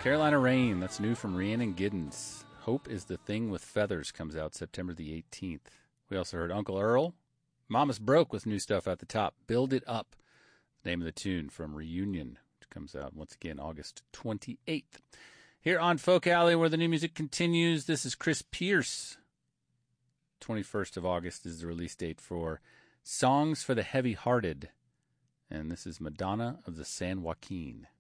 Carolina Rain, that's new from Rhiannon Giddens. Hope is the Thing with Feathers comes out September the 18th. We also heard Uncle Earl. Mama's Broke with new stuff at the top. Build It Up, the name of the tune from Reunion, which comes out once again August 28th. Here on Folk Alley, where the new music continues, this is Chris Pierce. 21st of August is the release date for Songs for the Heavy-Hearted. And this is Madonna of the San Joaquin.